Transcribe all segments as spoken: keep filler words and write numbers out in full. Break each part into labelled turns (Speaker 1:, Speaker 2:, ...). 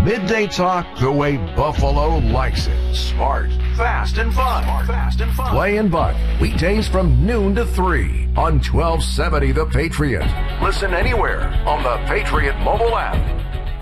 Speaker 1: Midday talk the way Buffalo likes it. Smart, fast, and fun. Smart, fast, and fun. Clay and Buck, weekdays from noon to three on twelve seventy The Patriot. Listen anywhere on the Patriot mobile app.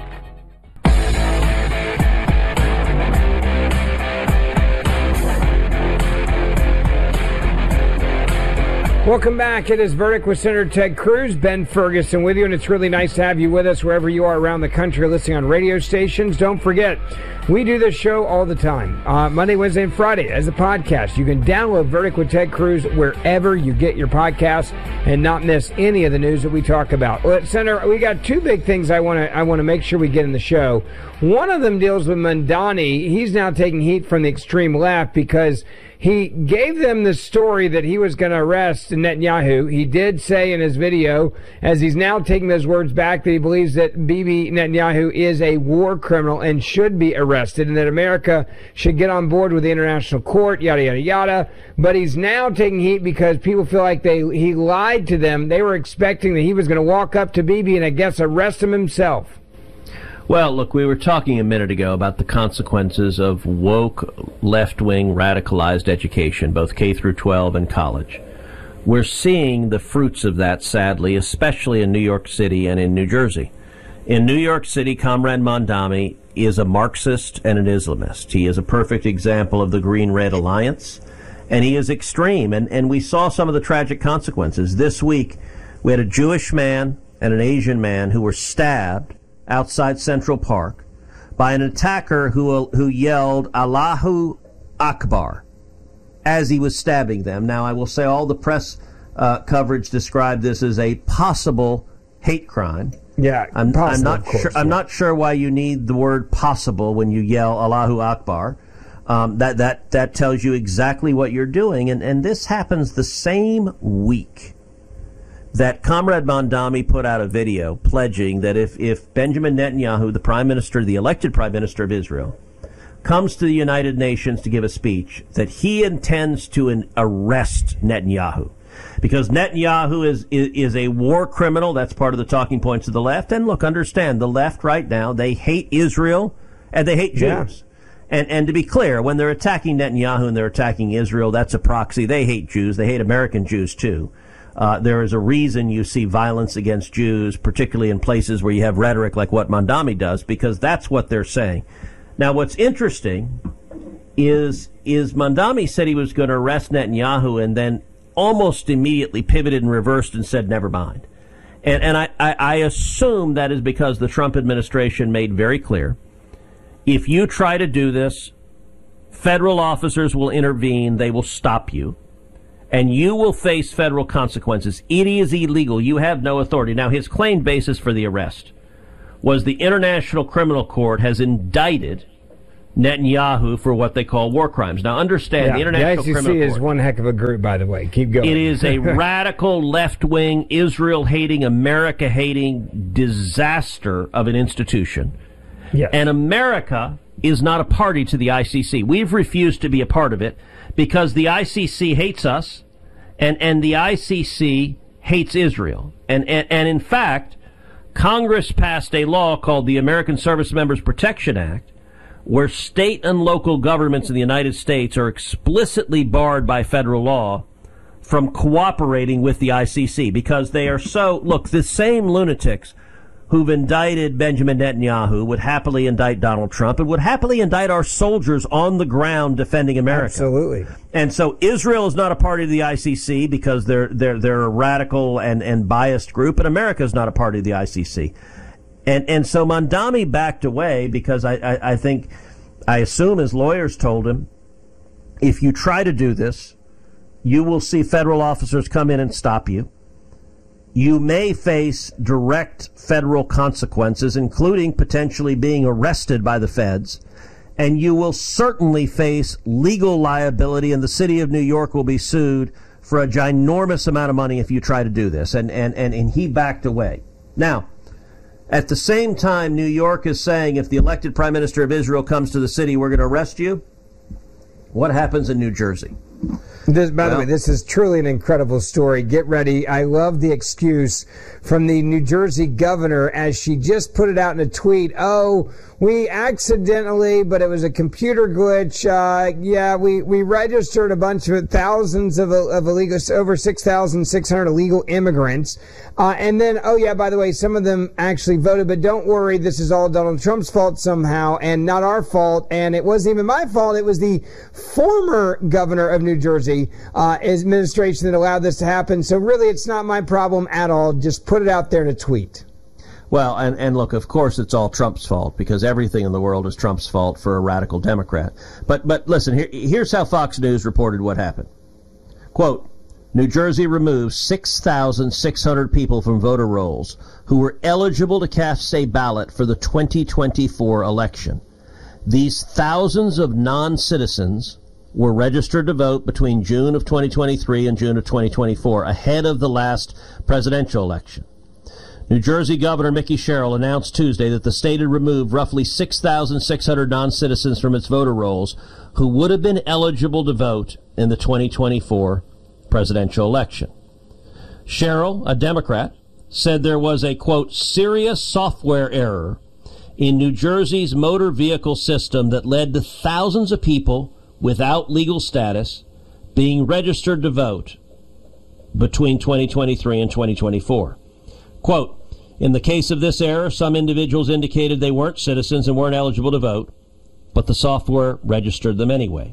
Speaker 2: Welcome back. It is Verdict with Senator Ted Cruz. Ben Ferguson with you, and it's really nice to have you with us wherever you are around the country listening on radio stations. Don't forget, we do this show all the time, uh, Monday, Wednesday, and Friday as a podcast. You can download Verdict with Ted Cruz wherever you get your podcasts and not miss any of the news that we talk about. Well, Senator, we got two big things I want to I want to make sure we get in the show. One of them deals with Mamdani. He's now taking heat from the extreme left because he gave them the story that he was going to arrest Netanyahu. He did say in his video, as he's now taking those words back, that he believes that Bibi Netanyahu is a war criminal and should be arrested, and that America should get on board with the international court, yada, yada, yada. But he's now taking heat because people feel like they he lied to them. They were expecting that he was going to walk up to Bibi and, I guess, arrest him himself.
Speaker 3: Well, look, we were talking a minute ago about the consequences of woke, left-wing, radicalized education, both K through twelve and college. We're seeing the fruits of that, sadly, especially in New York City and in New Jersey. In New York City, Comrade Mamdani is a Marxist and an Islamist. He is a perfect example of the Green-Red Alliance, and he is extreme. And, and we saw some of the tragic consequences. This week, we had a Jewish man and an Asian man who were stabbed outside Central Park by an attacker who who yelled Allahu Akbar as he was stabbing them. Now, I will say all the press uh, coverage described this as a possible hate crime.
Speaker 2: Yeah,
Speaker 3: I'm,
Speaker 2: possible,
Speaker 3: I'm not
Speaker 2: course,
Speaker 3: sure.
Speaker 2: yeah.
Speaker 3: I'm not sure why you need the word possible when you yell Allahu Akbar. Um, that that that tells you exactly what you're doing, and and this happens the same week that Comrade Mamdani put out a video pledging that if, if Benjamin Netanyahu, the prime minister, the elected prime minister of Israel, comes to the United Nations to give a speech, that he intends to an, arrest Netanyahu. Because Netanyahu is, is, is a war criminal. That's part of the talking points of the left. And look, understand, the left right now, they hate Israel and they hate Jews. Yeah. And, and to be clear, when they're attacking Netanyahu and they're attacking Israel, that's a proxy. They hate Jews. They hate American Jews, too. Uh, there is a reason you see violence against Jews, particularly in places where you have rhetoric like what Mamdani does, because that's what they're saying. Now, what's interesting is is Mamdani said he was going to arrest Netanyahu and then almost immediately pivoted and reversed and said, never mind. And, and I, I, I assume that is because the Trump administration made very clear, if you try to do this, federal officers will intervene, they will stop you, and you will face federal consequences. It is illegal. You have no authority. Now, his claim basis for the arrest was the International Criminal Court has indicted Netanyahu for what they call war crimes. Now, understand,
Speaker 2: yeah,
Speaker 3: the International
Speaker 2: the I C C
Speaker 3: Criminal Court
Speaker 2: is one heck of a group, by the way. Keep going.
Speaker 3: It is a radical, left-wing, Israel-hating, America-hating disaster of an institution.
Speaker 2: Yes.
Speaker 3: And America is not a party to the I C C. We've refused to be a part of it because the I C C hates us, and, and the I C C hates Israel. And, and, and in fact, Congress passed a law called the American Service Members Protection Act, where state and local governments in the United States are explicitly barred by federal law from cooperating with the I C C because they are so, look, the same lunatics who've indicted Benjamin Netanyahu would happily indict Donald Trump and would happily indict our soldiers on the ground defending America.
Speaker 2: Absolutely.
Speaker 3: And so Israel is not a party to the I C C because they're they're they're a radical and, and biased group, and America is not a party to the I C C. And and so Mamdani backed away because I, I, I think, I assume his lawyers told him, if you try to do this, you will see federal officers come in and stop you. You may face direct federal consequences, including potentially being arrested by the feds. And you will certainly face legal liability, and the city of New York will be sued for a ginormous amount of money if you try to do this. And, and, and, and he backed away. Now, at the same time, New York is saying if the elected prime minister of Israel comes to the city, we're going to arrest you. What happens in New Jersey?
Speaker 2: This, by
Speaker 3: well,
Speaker 2: the way, this is truly an incredible story. Get ready. I love the excuse from the New Jersey governor as she just put it out in a tweet. Oh, we accidentally, but it was a computer glitch. Uh, yeah, we, we registered a bunch of thousands of, of illegal, over six thousand six hundred illegal immigrants. Uh, and then, oh yeah, by the way, some of them actually voted, but don't worry, this is all Donald Trump's fault somehow and not our fault. And it wasn't even my fault. It was the former governor of New Jersey, uh, administration that allowed this to happen. So really, it's not my problem at all. Just put it out there in a tweet.
Speaker 3: Well, and, and look, of course, it's all Trump's fault because everything in the world is Trump's fault for a radical Democrat. But but listen, here, here's how Fox News reported what happened. Quote, New Jersey removed six thousand six hundred people from voter rolls who were eligible to cast a ballot for the twenty twenty-four election. These thousands of non-citizens were registered to vote between June of twenty twenty-three and June of twenty twenty-four, ahead of the last presidential election. New Jersey Governor Mickey Sherrill announced Tuesday that the state had removed roughly six thousand six hundred non-citizens from its voter rolls who would have been eligible to vote in the twenty twenty-four presidential election. Sherrill, a Democrat, said there was a, quote, serious software error in New Jersey's motor vehicle system that led to thousands of people without legal status being registered to vote between twenty twenty-three and twenty twenty-four. Quote, in the case of this error, some individuals indicated they weren't citizens and weren't eligible to vote, but the software registered them anyway.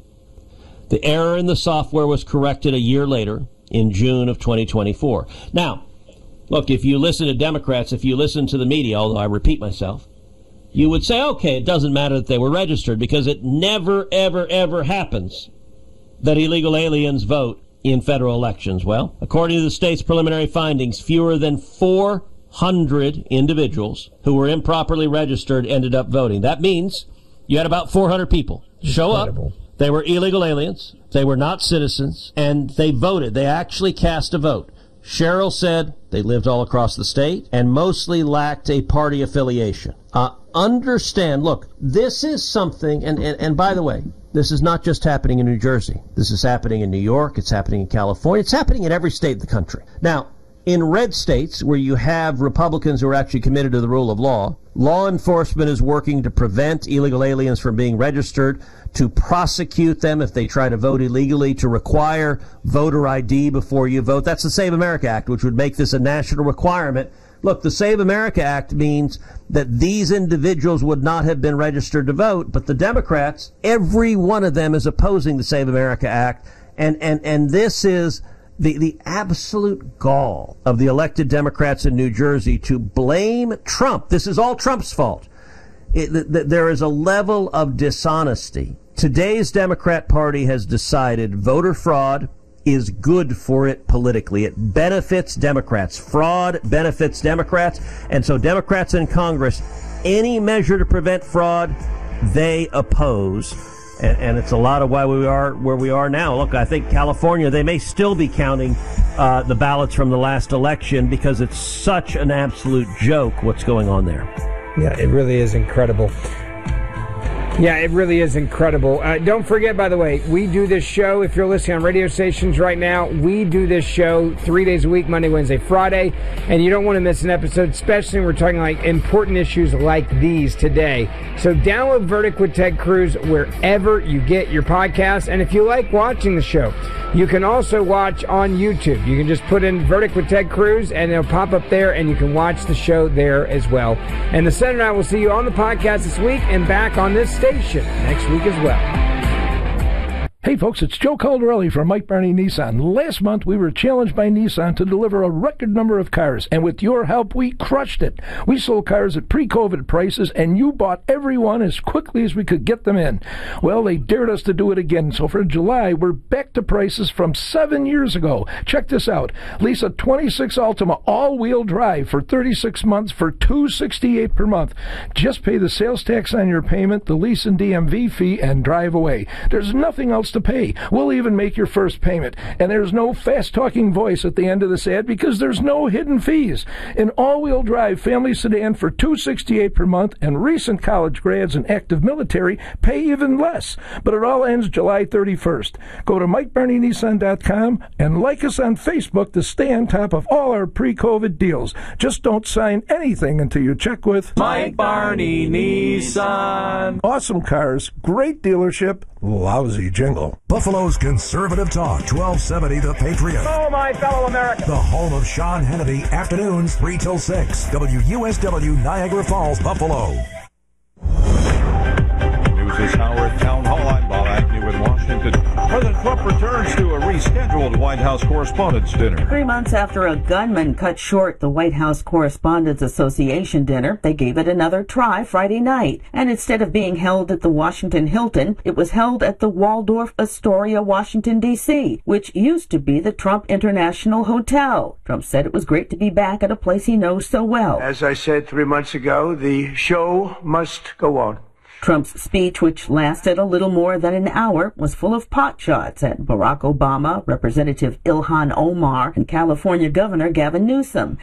Speaker 3: The error in the software was corrected a year later in June of twenty twenty-four. Now, look, if you listen to Democrats, if you listen to the media, although I repeat myself, you would say, okay, it doesn't matter that they were registered because it never, ever, ever happens that illegal aliens vote in federal elections. Well, according to the state's preliminary findings, fewer than four hundred individuals who were improperly registered ended up voting. That means you had about four hundred people show Incredible. up. They were illegal aliens. They were not citizens, and they voted. They actually cast a vote. Sherrill said they lived all across the state and mostly lacked a party affiliation. Uh, understand, look, this is something, and, and, and by the way, this is not just happening in New Jersey. This is happening in New York. It's happening in California. It's happening in every state in the country. Now, in red states where you have Republicans who are actually committed to the rule of law, law enforcement is working to prevent illegal aliens from being registered, to prosecute them if they try to vote illegally, to require voter I D before you vote. That's the Save America Act, which would make this a national requirement. Look, the Save America Act means that these individuals would not have been registered to vote, but the Democrats, every one of them is opposing the Save America Act, and, and, and this is the, the absolute gall of the elected Democrats in New Jersey to blame Trump. This is all Trump's fault. It, th- th- there is a level of dishonesty. Today's Democrat Party has decided voter fraud is good for it politically. It benefits Democrats. Fraud benefits Democrats. And so Democrats in Congress, any measure to prevent fraud, they oppose. And, and it's a lot of why we are where we are now. Look, I think California, they may still be counting uh, the ballots from the last election because it's such an absolute joke what's going on there.
Speaker 2: Yeah, it really is incredible. Yeah, it really is incredible. Uh, don't forget, by the way, we do this show. If you're listening on radio stations right now, we do this show three days a week, Monday, Wednesday, Friday. And you don't want to miss an episode, especially when we're talking like important issues like these today. So download Verdict with Ted Cruz wherever you get your podcasts. And if you like watching the show, you can also watch on YouTube. You can just put in Verdict with Ted Cruz, and it'll pop up there, and you can watch the show there as well. And the Senator and I will see you on the podcast this week and back on this station next week as well.
Speaker 4: Hey folks, it's Joe Caldarelli from Mike Barney Nissan. Last month we were challenged by Nissan to deliver a record number of cars, and with your help we crushed it. We sold cars at pre-COVID prices, and you bought every one as quickly as we could get them in. Well, they dared us to do it again, so for July we're back to prices from seven years ago. Check this out. Lease a twenty-six Altima all-wheel drive for thirty-six months for two hundred sixty-eight dollars per month. Just pay the sales tax on your payment, the lease and D M V fee, and drive away. There's nothing else to pay. We'll even make your first payment. And there's no fast-talking voice at the end of this ad because there's no hidden fees. An all-wheel drive family sedan for two hundred sixty-eight dollars per month, and recent college grads and active military pay even less. But it all ends July thirty-first. Go to Mike Barney Nissan dot com and like us on Facebook to stay on top of all our pre-COVID deals. Just don't sign anything until you check with
Speaker 5: Mike Barney Nissan.
Speaker 4: Awesome cars, great dealership, lousy jingle.
Speaker 1: Buffalo's Conservative Talk, twelve seventy The Patriot.
Speaker 2: Oh, my fellow Americans.
Speaker 1: The home of Sean Hannity, afternoons three till six. W U S W, Niagara Falls, Buffalo.
Speaker 6: News is Howard Town Hall. I'm Bob Agnew in Washington. President Trump returns to a rescheduled White House Correspondents' Dinner.
Speaker 7: Three months after a gunman cut short the White House Correspondents Association dinner, they gave it another try Friday night. And instead of being held at the Washington Hilton, it was held at the Waldorf Astoria, Washington, D C, which used to be the Trump International Hotel. Trump said it was great to be back at a place he knows so well.
Speaker 8: As I said three months ago, the show must go on.
Speaker 7: Trump's speech, which lasted a little more than an hour, was full of pot shots at Barack Obama, Representative Ilhan Omar, and California Governor Gavin Newsom.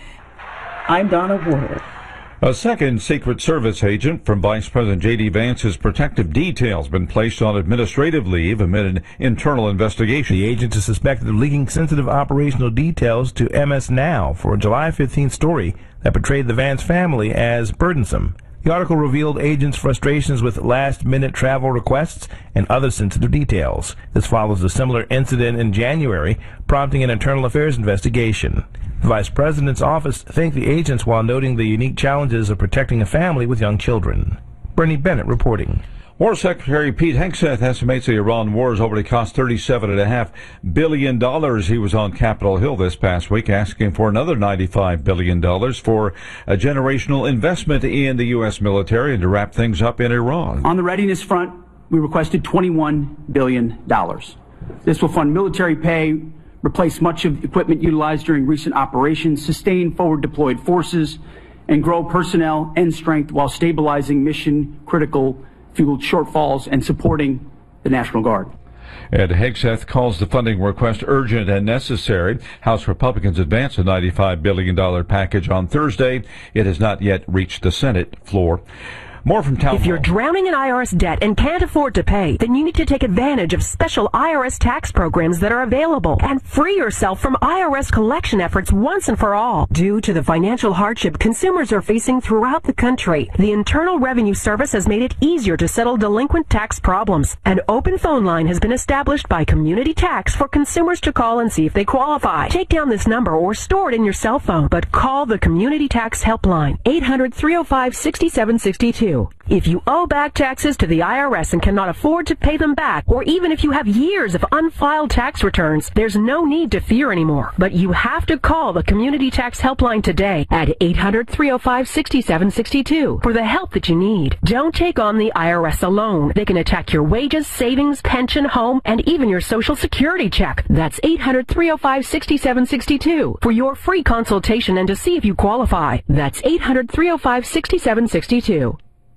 Speaker 7: I'm Donna Warder.
Speaker 6: A second Secret Service agent from Vice President J D. Vance's protective detail has been placed on administrative leave amid an internal investigation.
Speaker 9: The agent is suspected of leaking sensitive operational details to M S Now for a July fifteenth story that portrayed the Vance family as burdensome. The article revealed agents' frustrations with last-minute travel requests and other sensitive details. This follows a similar incident in January, prompting an internal affairs investigation. The Vice President's office thanked the agents while noting the unique challenges of protecting a family with young children. Bernie Bennett reporting.
Speaker 6: War Secretary Pete Hegseth estimates the Iran war has already cost thirty-seven point five billion dollars. He was on Capitol Hill this past week asking for another ninety-five billion dollars for a generational investment in the U S military and to wrap things up in Iran.
Speaker 10: On the readiness front, we requested twenty-one billion dollars. This will fund military pay, replace much of the equipment utilized during recent operations, sustain forward-deployed forces, and grow personnel and strength while stabilizing mission-critical fueled shortfalls and supporting the National Guard.
Speaker 6: Ed Hegseth calls the funding request urgent and necessary. House Republicans advanced a ninety-five billion dollars package on Thursday. It has not yet reached the Senate floor. More from Town
Speaker 11: If you're
Speaker 6: Hall.
Speaker 11: drowning in I R S debt and can't afford to pay, then you need to take advantage of special I R S tax programs that are available and free yourself from I R S collection efforts once and for all. Due to the financial hardship consumers are facing throughout the country, the Internal Revenue Service has made it easier to settle delinquent tax problems. An open phone line has been established by Community Tax for consumers to call and see if they qualify. Take down this number or store it in your cell phone, but call the Community Tax Helpline, eight hundred, three oh five, six seven six two. If you owe back taxes to the I R S and cannot afford to pay them back, or even if you have years of unfiled tax returns, there's no need to fear anymore. But you have to call the Community Tax Helpline today at eight hundred, three oh five, six seven six two for the help that you need. Don't take on the I R S alone. They can attack your wages, savings, pension, home, and even your Social Security check. That's eight hundred, three oh five, six seven six two for your free consultation and to see if you qualify. That's eight hundred, three oh five, six seven six two.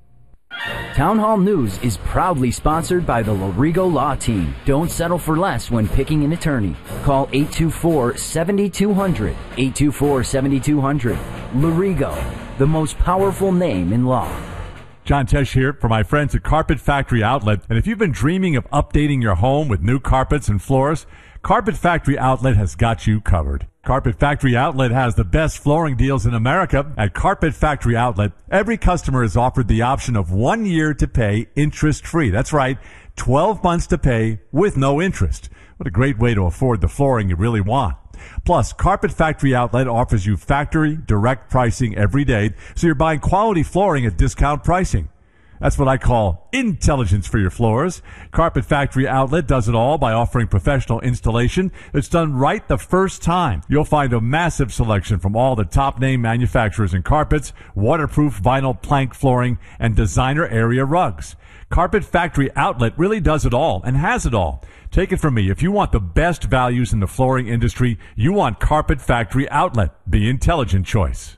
Speaker 12: Town Hall News is proudly sponsored by the Lorigo Law Team. Don't settle for less when picking an attorney. Call eight two four, seven two zero zero, eight two four, seven two zero zero. Lorigo, the most powerful name in law.
Speaker 13: John Tesh here for my friends at Carpet Factory Outlet. And if you've been dreaming of updating your home with new carpets and floors, Carpet Factory Outlet has got you covered. Carpet Factory Outlet has the best flooring deals in America. At Carpet Factory Outlet, every customer is offered the option of one year to pay interest-free. That's right, twelve months to pay with no interest. What a great way to afford the flooring you really want. Plus, Carpet Factory Outlet offers you factory direct pricing every day, so you're buying quality flooring at discount pricing. That's what I call intelligence for your floors. Carpet Factory Outlet does it all by offering professional installation that's done right the first time. You'll find a massive selection from all the top name manufacturers in carpets, waterproof vinyl plank flooring, and designer area rugs. Carpet Factory Outlet really does it all and has it all. Take it from me. If you want the best values in the flooring industry, you want Carpet Factory Outlet, the intelligent choice.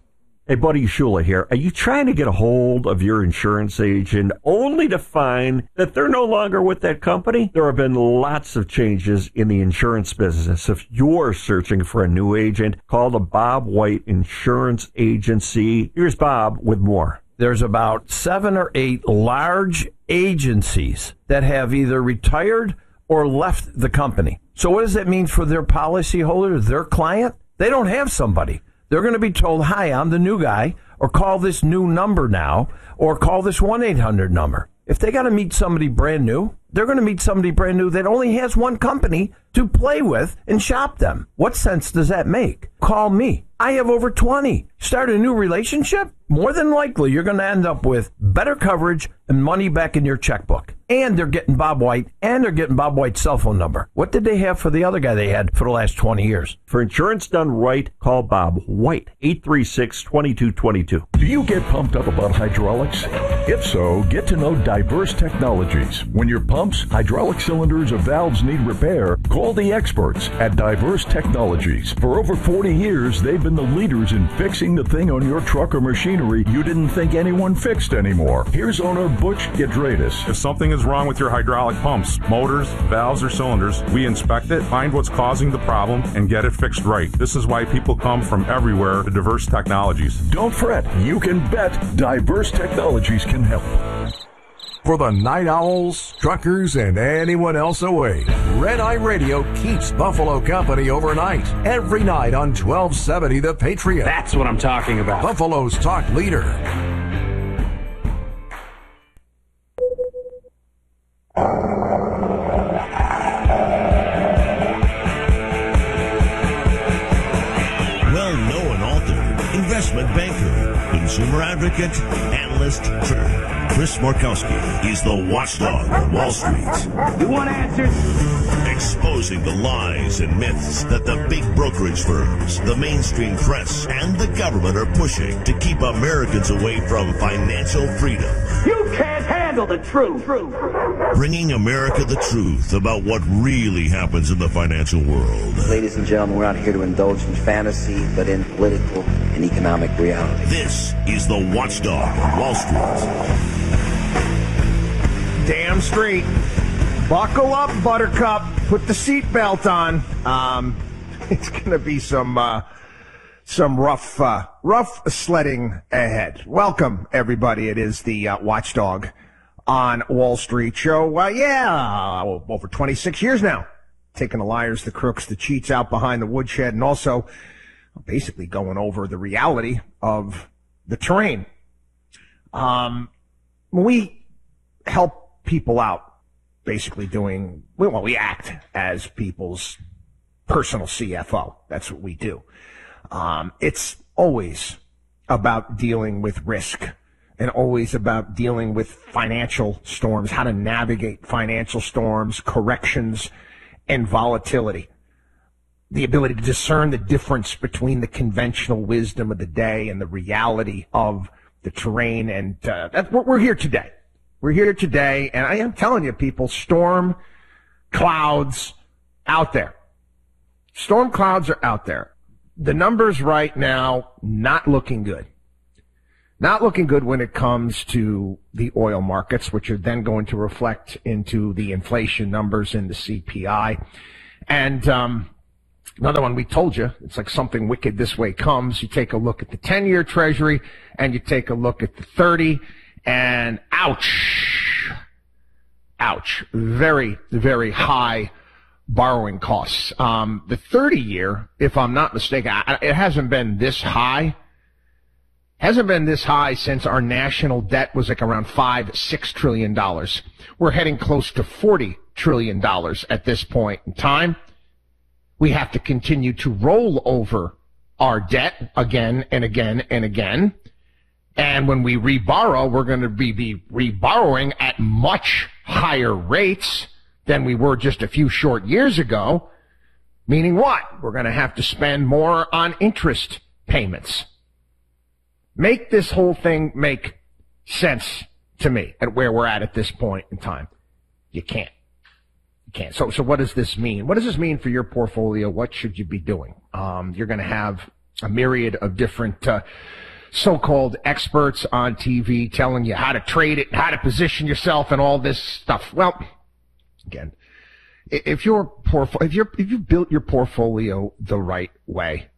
Speaker 14: Hey, Buddy Shula here. Are you trying to get a hold of your insurance agent only to find that they're no longer with that company? There have been lots of changes in the insurance business. If you're searching for a new agent, call the Bob White Insurance Agency. Here's Bob with more.
Speaker 15: There's about seven or eight large agencies that have either retired or left the company. So what does that mean for their policyholder, their client? They don't have somebody. They're going to be told, hi, I'm the new guy, or call this new number now, or call this one eight hundred number. If they got to meet somebody brand new, they're going to meet somebody brand new that only has one company to play with and shop them. What sense does that make? Call me. I have over twenty. Start a new relationship? More than likely, you're going to end up with better coverage and money back in your checkbook. And they're getting Bob White, and they're getting Bob White's cell phone number. What did they have for the other guy they had for the last twenty years?
Speaker 14: For insurance done right, call Bob White, eight three six, two two two two.
Speaker 16: Do you get pumped up about hydraulics? If so, get to know Diverse Technologies. When your pumps, hydraulic cylinders, or valves need repair, call the experts at Diverse Technologies. For over forty years, they've been the leaders in fixing the thing on your truck or machinery you didn't think anyone fixed anymore. Here's owner Butch Gedradis.
Speaker 17: If something is wrong with your hydraulic pumps, motors, valves, or cylinders, we inspect it, find what's causing the problem, and get it fixed right. This is why people come from everywhere to Diverse Technologies.
Speaker 16: Don't fret. You can bet Diverse Technologies can help.
Speaker 1: For the night owls, truckers, and anyone else awake, Red Eye Radio keeps Buffalo company overnight. Every night on twelve seventy The Patriot.
Speaker 18: That's what I'm talking about.
Speaker 1: Buffalo's talk leader.
Speaker 19: Well-known author, investment banker, consumer advocate, analyst, trader. Chris Markowski is the watchdog of Wall Street.
Speaker 18: You want answers?
Speaker 19: Exposing the lies and myths that the big brokerage firms, the mainstream press, and the government are pushing to keep Americans away from financial freedom.
Speaker 18: You can't handle the truth.
Speaker 19: Bringing America the truth about what really happens in the financial world.
Speaker 20: Ladies and gentlemen, we're not here to indulge in fantasy, but in political and economic reality.
Speaker 19: This is the watchdog of Wall Street.
Speaker 21: Damn straight. Buckle up, Buttercup. Put the seatbelt on. Um, it's going to be some uh, some rough uh, rough sledding ahead. Welcome, everybody. It is the uh, Watchdog on Wall Street show. Uh, yeah, over twenty-six years now. Taking the liars, the crooks, the cheats out behind the woodshed, and also basically going over the reality of the terrain. Um, we help people out, basically doing, well, we act as people's personal C F O. That's what we do. Um, it's always about dealing with risk and always about dealing with financial storms, how to navigate financial storms, corrections, and volatility. The ability to discern the difference between the conventional wisdom of the day and the reality of the terrain. And uh, that's what we're here today. We're here today, and I am telling you, people, storm clouds out there. Storm clouds are out there. The numbers right now, not looking good. Not looking good when it comes to the oil markets, which are then going to reflect into the inflation numbers in the C P I. And um, another one we told you, it's like something wicked this way comes. You take a look at the ten-year Treasury, and you take a look at the thirty, and ouch, ouch, very, very high borrowing costs. Um, the thirty-year, if I'm not mistaken, I, it hasn't been this high. Hasn't been this high since our national debt was like around five, six trillion dollars. We're heading close to forty trillion dollars at this point in time. We have to continue to roll over our debt again and again and again. And when we reborrow, we're going to be, be reborrowing at much higher rates than we were just a few short years ago. Meaning what? We're going to have to spend more on interest payments. Make this whole thing make sense to me at where we're at at this point in time. You can't. You can't. So, so what does this mean? What does this mean for your portfolio? What should you be doing? Um, you're going to have a myriad of different, uh, so-called experts on T V telling you how to trade it, how to position yourself, and all this stuff. Well, again, if you're porf- if you're if you built your portfolio the right way,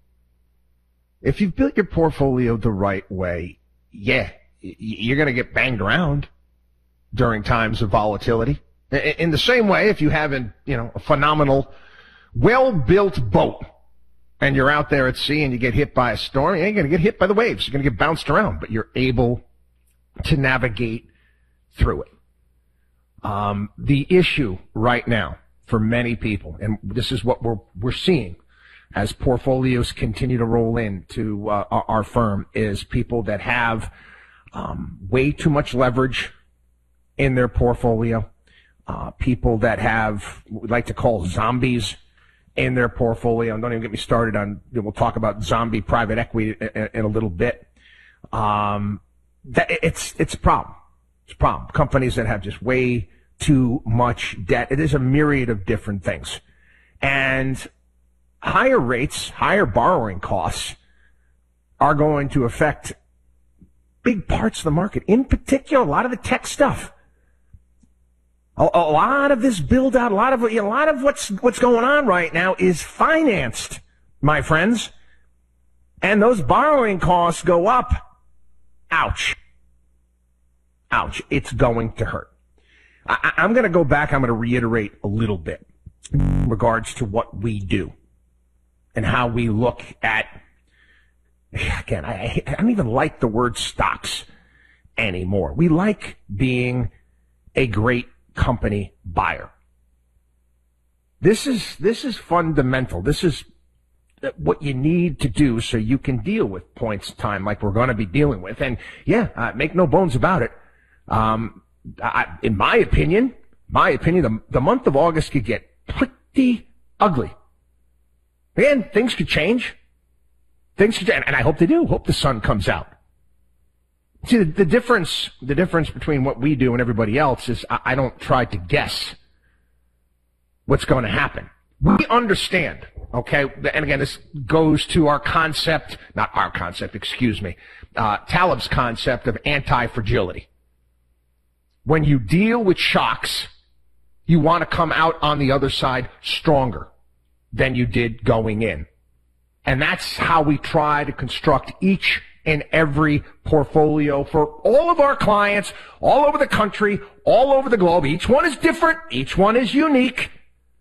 Speaker 21: if you've built your portfolio the right way, yeah, you're going to get banged around during times of volatility. In the same way, if you have a, you know, a phenomenal, well-built boat, and you're out there at sea and you get hit by a storm, you ain't going to get hit by the waves. You're going to get bounced around, but you're able to navigate through it. Um, the issue right now for many people, and this is what we're we're seeing as portfolios continue to roll into uh, our, our firm, is people that have um, way too much leverage in their portfolio, uh, people that have what we like to call zombies in their portfolio. And don't even get me started on, we'll talk about zombie private equity in, in a little bit. Um, that it's, it's a problem. It's a problem. Companies that have just way too much debt. It is a myriad of different things. And higher rates, higher borrowing costs are going to affect big parts of the market. In particular, a lot of the tech stuff. A, a lot of this build out, a lot of a lot of what's what's going on right now is financed, my friends. And those borrowing costs go up. Ouch. Ouch. It's going to hurt. I, I'm going to go back. I'm going to reiterate a little bit in regards to what we do and how we look at, again, I, I don't even like the word stocks anymore. We like being a great company buyer. This is, this is fundamental. This is what you need to do so you can deal with points in time like we're going to be dealing with. And yeah, uh, make no bones about it. Um, I, in my opinion, my opinion, the, the month of August could get pretty ugly. Again, things could change. Things could, and I hope they do. Hope the sun comes out. See, the, the difference, the difference between what we do and everybody else is I, I don't try to guess what's going to happen. We understand, okay? And again, this goes to our concept, not our concept, excuse me, uh, Taleb's concept of anti-fragility. When you deal with shocks, you want to come out on the other side stronger than you did going in. And that's how we try to construct each and every portfolio for all of our clients, all over the country, all over the globe. Each one is different. Each one is unique.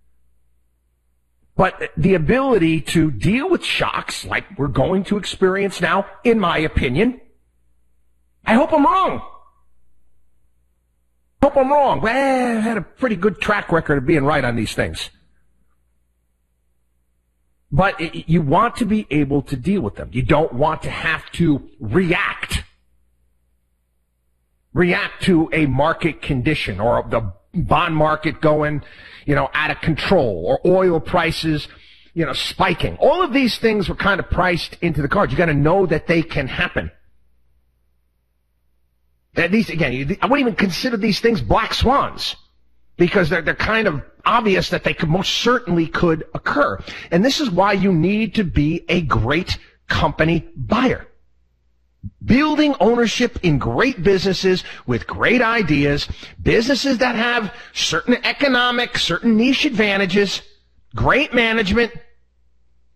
Speaker 21: But the ability to deal with shocks like we're going to experience now, in my opinion, I hope I'm wrong. I hope I'm wrong. Well, I had a pretty good track record of being right on these things. But it, you want to be able to deal with them. You don't want to have to react. React to a market condition or the bond market going, you know, out of control or oil prices, you know, spiking. All of these things were kind of priced into the cards. You got to know that they can happen. And these, again, I wouldn't even consider these things black swans because they're, they're kind of obvious that they could most certainly could occur. And this is why you need to be a great company buyer. Building ownership in great businesses with great ideas, businesses that have certain economic, certain niche advantages, great management,